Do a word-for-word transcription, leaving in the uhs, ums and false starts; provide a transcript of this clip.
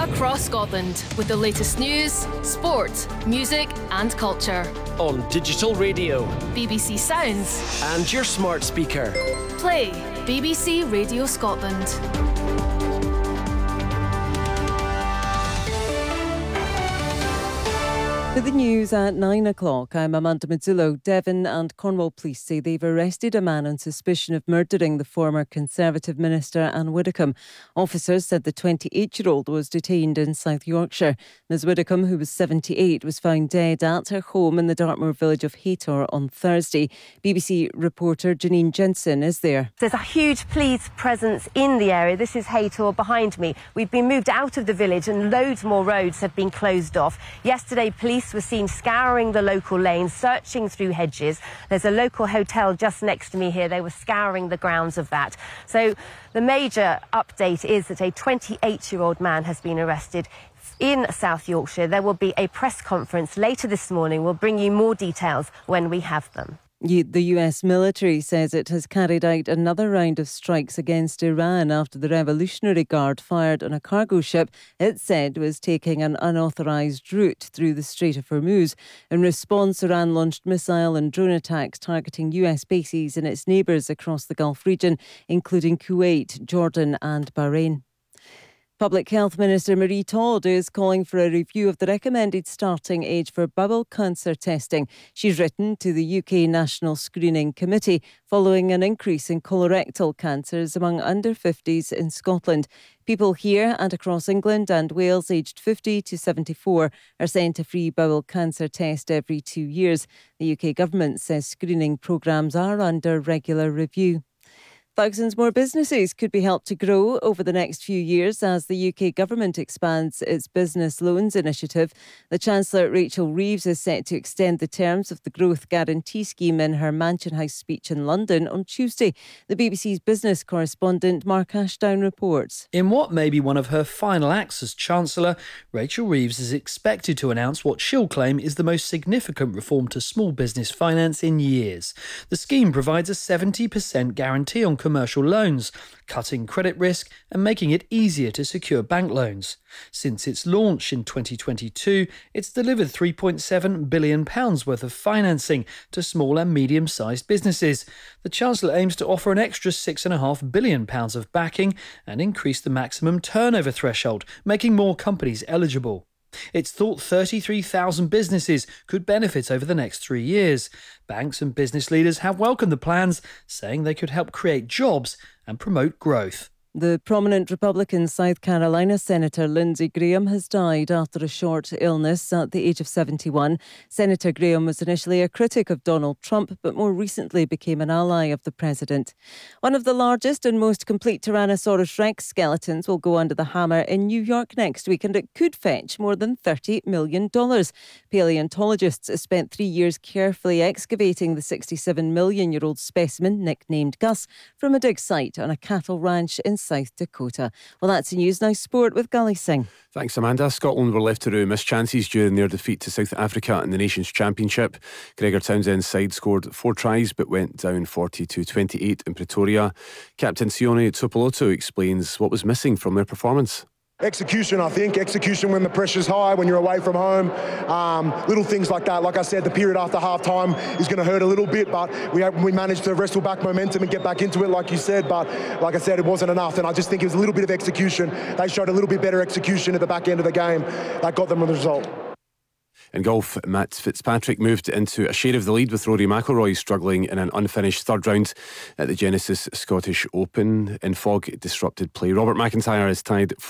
across Scotland with the latest news, sport, music and culture. On digital radio, B B C Sounds and your smart speaker. Play B B C Radio Scotland. With the news at nine o'clock, I'm Amanda Mazzullo. Devon and Cornwall police say they've arrested a man on suspicion of murdering the former Conservative Minister Anne Widdecombe. Officers said the twenty-eight-year-old was detained in South Yorkshire. Miz Widdecombe, who was seventy-eight, was found dead at her home in the Dartmoor village of Haytor on Thursday. B B C reporter Janine Jensen is there. There's a huge police presence in the area. This is Haytor behind me. We've been moved out of the village and loads more roads have been closed off. Yesterday, police were seen scouring the local lanes, searching through hedges. There's a local hotel just next to me here. They were scouring the grounds of that. So the major update is that a twenty-eight-year-old man has been arrested in South Yorkshire. There will be a press conference later this morning. We'll bring you more details when we have them. The U S military says it has carried out another round of strikes against Iran after the Revolutionary Guard fired on a cargo ship it said was taking an unauthorised route through the Strait of Hormuz. In response, Iran launched missile and drone attacks targeting U S bases and its neighbours across the Gulf region, including Kuwait, Jordan and Bahrain. Public Health Minister Marie Todd is calling for a review of the recommended starting age for bowel cancer testing. She's written to the U K National Screening Committee following an increase in colorectal cancers among under fifties in Scotland. People here and across England and Wales aged fifty to seventy-four are sent a free bowel cancer test every two years. The U K government says screening programmes are under regular review. Thousands more businesses could be helped to grow over the next few years as the U K government expands its business loans initiative. The Chancellor, Rachel Reeves, is set to extend the terms of the Growth Guarantee Scheme in her Mansion House speech in London on Tuesday. The B B C's business correspondent Mark Ashdown reports. In what may be one of her final acts as Chancellor, Rachel Reeves is expected to announce what she'll claim is the most significant reform to small business finance in years. The scheme provides a seventy percent guarantee on commercial loans, cutting credit risk and making it easier to secure bank loans. Since its launch in twenty twenty-two, it's delivered three point seven billion pounds worth of financing to small and medium-sized businesses. The Chancellor aims to offer an extra six point five billion pounds of backing and increase the maximum turnover threshold, making more companies eligible. It's thought thirty-three thousand businesses could benefit over the next three years. Banks and business leaders have welcomed the plans, saying they could help create jobs and promote growth. The prominent Republican South Carolina Senator Lindsey Graham has died after a short illness at the age of seventy-one. Senator Graham was initially a critic of Donald Trump, but more recently became an ally of the president. One of the largest and most complete Tyrannosaurus Rex skeletons will go under the hammer in New York next week, and it could fetch more than thirty million dollars. Paleontologists spent three years carefully excavating the sixty-seven million year old specimen, nicknamed Gus, from a dig site on a cattle ranch in South Dakota. Well, that's the news. Now sport with Gully Singh. Thanks, Amanda. Scotland were left to rue missed chances during their defeat to South Africa in the Nations Championship. Gregor Townsend's side scored four tries but went down forty to twenty-eight in Pretoria. Captain Sione Tuipulotu explains what was missing from their performance. Execution, I think. Execution when the pressure's high, when you're away from home. Um, little things like that. Like I said, the period after half-time is going to hurt a little bit, but we have, we managed to wrestle back momentum and get back into it, like you said. But like I said, it wasn't enough, and I just think it was a little bit of execution. They showed a little bit better execution at the back end of the game. That got them the result. In golf, Matt Fitzpatrick moved into a share of the lead with Rory McIlroy struggling in an unfinished third round at the Genesis Scottish Open. In fog, disrupted play. Robert McIntyre is tied